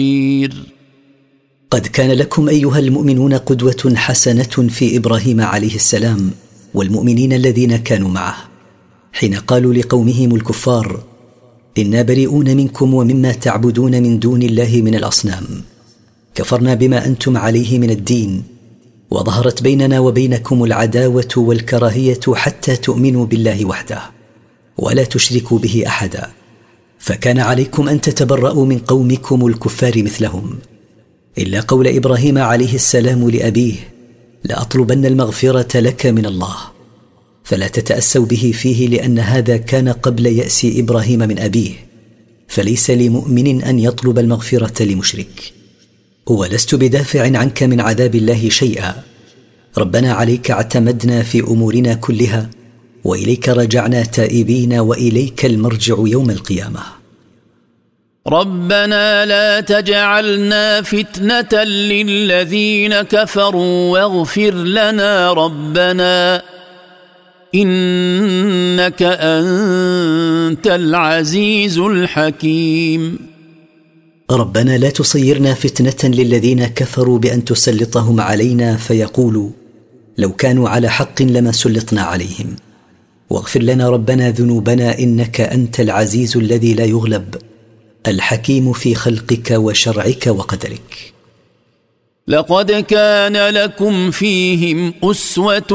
قد كان لكم أيها المؤمنون قدوة حسنة في إبراهيم عليه السلام والمؤمنين الذين كانوا معه، حين قالوا لقومهم الكفار: إنا بريئون منكم ومما تعبدون من دون الله من الأصنام، كفرنا بما أنتم عليه من الدين، وظهرت بيننا وبينكم العداوة والكراهية حتى تؤمنوا بالله وحده ولا تشركوا به أحدا، فكان عليكم أن تتبرؤوا من قومكم الكفار مثلهم، إلا قول إبراهيم عليه السلام لأبيه: لأطلبن المغفرة لك من الله، فلا تتأسوا به فيه، لأن هذا كان قبل يأس إبراهيم من أبيه، فليس لمؤمن أن يطلب المغفرة لمشرك. ولست بدافع عنك من عذاب الله شيئا، ربنا عليك اعتمدنا في أمورنا كلها، وإليك رجعنا تائبين، وإليك المرجع يوم القيامة. ربنا لا تجعلنا فتنة للذين كفروا واغفر لنا ربنا إنك أنت العزيز الحكيم. ربنا لا تصيرنا فتنة للذين كفروا بأن تسلطهم علينا فيقولوا: لو كانوا على حق لما سلطنا عليهم، واغفر لنا ربنا ذنوبنا إنك أنت العزيز الذي لا يغلب، الحكيم في خلقك وشرعك وقدرك. لقد كان لكم فيهم أسوة